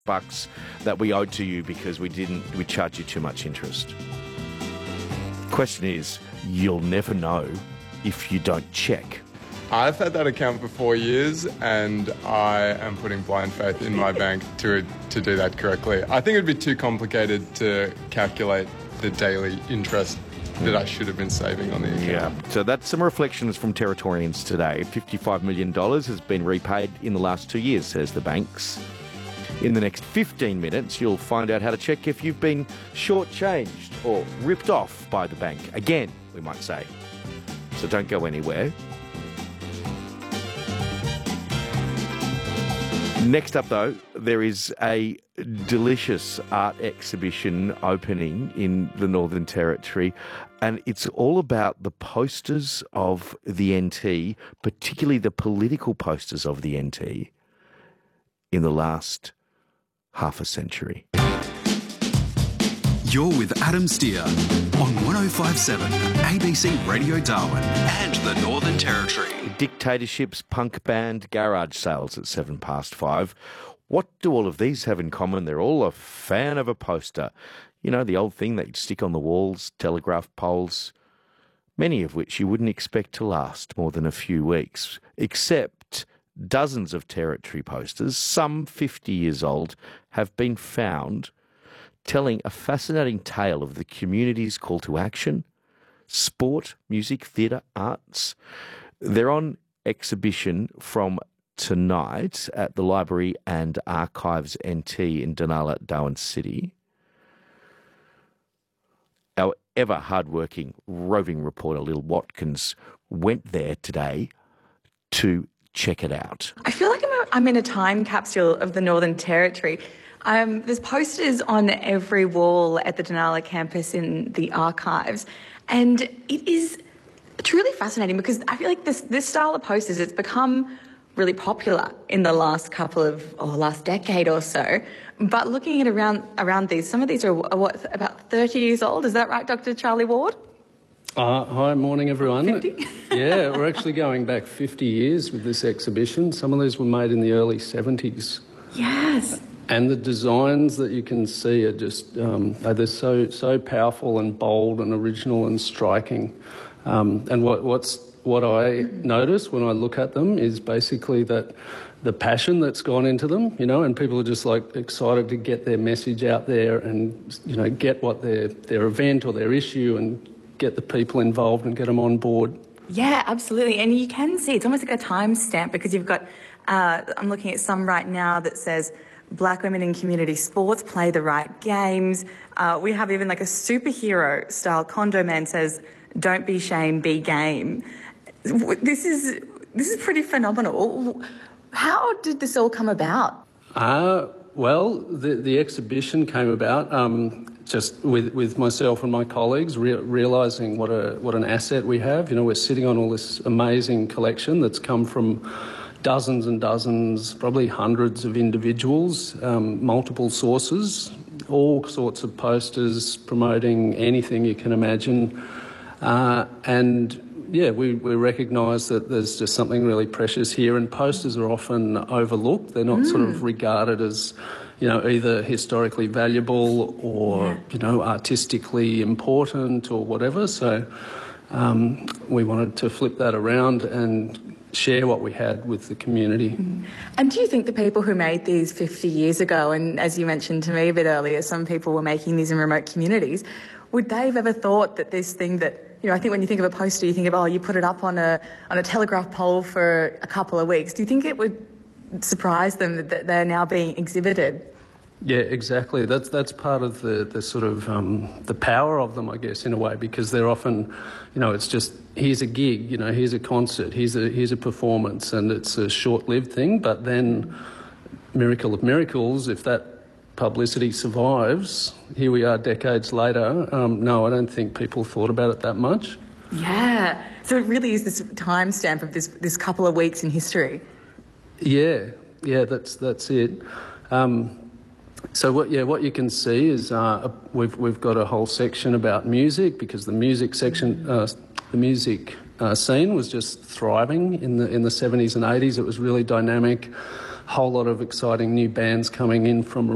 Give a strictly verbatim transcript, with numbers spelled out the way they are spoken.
bucks that we owed to you because we didn't, we charged you too much interest. Question is, you'll never know if you don't check. I've had that account for four years and I am putting blind faith in my bank to to do that correctly. I think it'd be too complicated to calculate the daily interest that I should have been saving on the account. Yeah, so that's some reflections from Territorians today. fifty-five million dollars has been repaid in the last two years, says the banks. In the next fifteen minutes, you'll find out how to check if you've been shortchanged or ripped off by the bank. Again, we might say. So don't go anywhere. Next up, though, there is a delicious art exhibition opening in the Northern Territory, and it's all about the posters of the N T, particularly the political posters of the N T, in the last half a century. You're with Adam Steer on one oh five point seven A B C Radio Darwin and the Northern Territory. Dictatorships, punk band, garage sales at seven past five. What do all of these have in common? They're all a fan of a poster. You know, the old thing that you'd stick on the walls, telegraph poles, many of which you wouldn't expect to last more than a few weeks, except dozens of Territory posters, some fifty years old, have been found telling a fascinating tale of the community's call to action, sport, music, theatre, arts. They're on exhibition from tonight at the Library and Archives N T in Dunalla, Darwin City. Our ever hardworking roving reporter, Lil Watkins, went there today to check it out. I feel like I'm, a, I'm in a time capsule of the Northern Territory. Um, there's posters on every wall at the Dunalla campus in the archives, and it is truly fascinating because I feel like this this style of posters, it's become really popular in the last couple of, or last decade or so. But looking at around around these, some of these are, what, about thirty years old? Is that right, Doctor Charlie Ward? Uh, hi, morning everyone. fifty? Yeah, we're actually going back fifty years with this exhibition. Some of these were made in the early seventies. Yes. And the designs that you can see are just, um, they're so so powerful and bold and original and striking. Um, and what what's what I notice when I look at them is basically that the passion that's gone into them, you know, and people are just like excited to get their message out there and, you know, get what their their event or their issue and get the people involved and get them on board. Yeah, absolutely. And you can see it's almost like a timestamp because you've got, uh, I'm looking at some right now that says, Black women in community sports play the right games. Uh, we have even like a superhero style condo man says, don't be shame, be game. This is this is pretty phenomenal. How did this all come about? Uh, well, the, the exhibition came about um, just with, with myself and my colleagues re- realising what a what an asset we have. You know, we're sitting on all this amazing collection that's come from dozens and dozens, probably hundreds of individuals, um, multiple sources, all sorts of posters promoting anything you can imagine. Uh, and yeah, we, we recognise that there's just something really precious here, and posters are often overlooked. They're not mm. sort of regarded as, you know, either historically valuable or, yeah. you know, artistically important or whatever. So um, we wanted to flip that around and share what we had with the community. Mm. And do you think the people who made these fifty years ago, and as you mentioned to me a bit earlier, some people were making these in remote communities, would they have ever thought that this thing that, you know, I think when you think of a poster, you think of, oh, you put it up on a on a telegraph pole for a couple of weeks. Do you think it would surprise them that they're now being exhibited? Yeah, exactly. That's that's part of the, the sort of um, the power of them, I guess, in a way, because they're often, you know, it's just, here's a gig, you know, here's a concert, here's a here's a performance, and it's a short-lived thing. But then, miracle of miracles, if that publicity survives, here we are decades later. Um, no, I don't think people thought about it that much. Yeah. So it really is this timestamp of this this couple of weeks in history. Yeah, yeah, that's that's it. Um, So what, yeah, what you can see is uh, we've we've got a whole section about music, because the music section, uh, the music uh, scene was just thriving in the in the seventies and eighties. It was really dynamic. Whole lot of exciting new bands coming in from